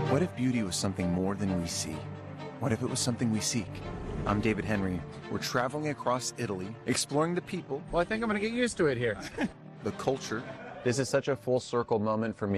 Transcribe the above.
What if beauty was something more than we see? What if it was something we seek? I'm David Henry. We're traveling across Italy, exploring the people, Well, I think I'm going to get used to it here. the culture. This is such a full circle moment for me